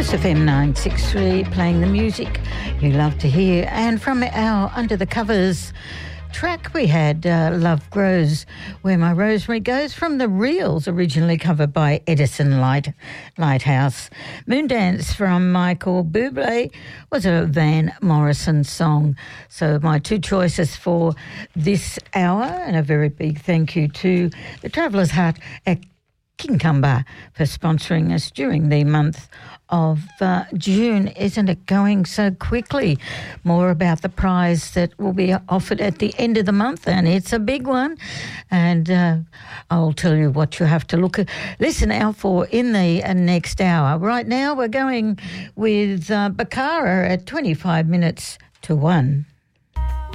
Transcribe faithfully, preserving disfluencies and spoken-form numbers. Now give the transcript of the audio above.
Course F M nine sixty-three, playing the music you love to hear. And from our Under the Covers track, we had uh, Love Grows Where My Rosemary Goes from the Reels, originally covered by Edison Light Lighthouse. Moondance from Michael Bublé was a Van Morrison song. So my two choices for this hour, and a very big thank you to the Traveller's Hut at Kincumber for sponsoring us during the month of uh, June. Isn't it going so quickly? More about the prize that will be offered at the end of the month, and it's a big one. And uh, I'll tell you what you have to look at, listen out for in the uh, next hour. Right now we're going with uh, Bakara at twenty-five minutes to one.